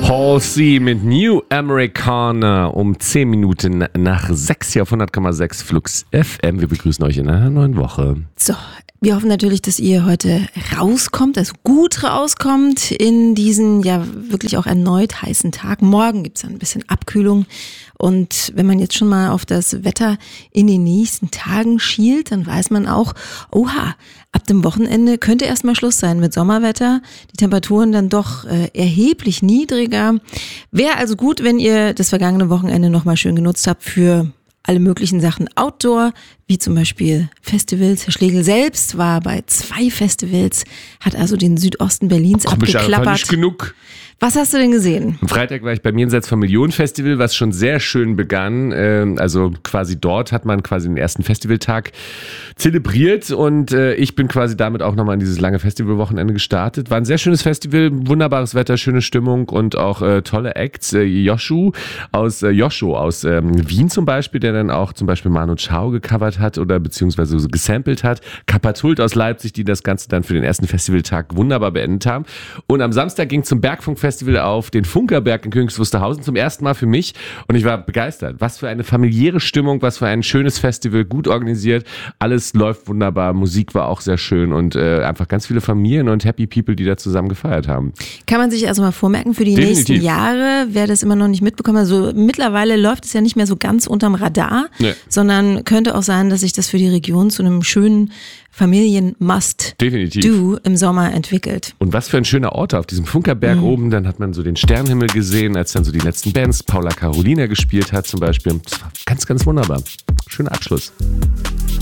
Halsey mit New Americana um 10 Minuten nach 6 hier auf 100,6 Flux FM. Wir begrüßen euch in einer neuen Woche. So, wir hoffen natürlich, dass ihr heute rauskommt, also gut rauskommt in diesen ja wirklich auch erneut heißen Tag. Morgen gibt's ein bisschen Abkühlung. Und wenn man jetzt schon mal auf das Wetter in den nächsten Tagen schielt, dann weiß man auch, oha, ab dem Wochenende könnte erstmal Schluss sein mit Sommerwetter. Die Temperaturen dann doch erheblich niedriger. Wäre also gut, wenn ihr das vergangene Wochenende nochmal schön genutzt habt für alle möglichen Sachen Outdoor, wie zum Beispiel Festivals. Herr Schlegel selbst war bei 2 Festivals, hat also den Südosten Berlins abgeklappert. Nicht genug. Was hast du denn gesehen? Am Freitag war ich beim Jenseits vom Millionen-Festival, was schon sehr schön begann. Also quasi dort hat man quasi den ersten Festivaltag zelebriert und ich bin quasi damit auch nochmal in dieses lange Festivalwochenende gestartet. War ein sehr schönes Festival, wunderbares Wetter, schöne Stimmung und auch tolle Acts. Joshu aus Wien zum Beispiel, der dann auch zum Beispiel Manu Chao gecovert hat oder beziehungsweise so gesampelt hat. Kapazult aus Leipzig, die das Ganze dann für den ersten Festivaltag wunderbar beendet haben. Und am Samstag ging zum Bergfunkfestival auf den Funkerberg in Königs Wusterhausen zum ersten Mal für mich und ich war begeistert. Was für eine familiäre Stimmung, was für ein schönes Festival, gut organisiert, alles läuft wunderbar, Musik war auch sehr schön und einfach ganz viele Familien und Happy People, die da zusammen gefeiert haben. Kann man sich also mal vormerken für die Definitiv. nächsten Jahre, wer das immer noch nicht mitbekommen hat. Also mittlerweile läuft es ja nicht mehr so ganz unterm Radar, sondern könnte auch sein, dass sich das für die Region zu einem schönen Familien-Must-Do im Sommer entwickelt. Und was für ein schöner Ort auf diesem Funkerberg oben. Dann hat man so den Sternenhimmel gesehen, als dann so die letzten Bands, Paula Carolina gespielt hat zum Beispiel. Das war ganz, ganz wunderbar. Schöner Abschluss.